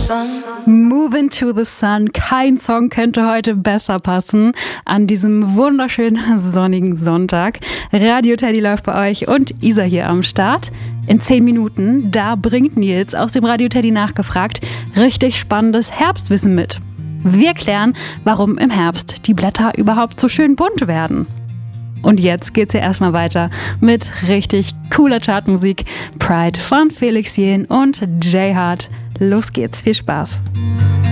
Move into the Sun. Kein Song könnte heute besser passen an diesem wunderschönen sonnigen Sonntag. Radio Teddy läuft bei euch und Isa hier am Start. In 10 Minuten, da bringt Nils aus dem Radio Teddy nachgefragt richtig spannendes Herbstwissen mit. Wir klären, warum im Herbst die Blätter überhaupt so schön bunt werden. Und jetzt geht's ja erstmal weiter mit richtig cooler Chartmusik. Pride von Felix Jähn und Jay Hart. Los geht's, viel Spaß.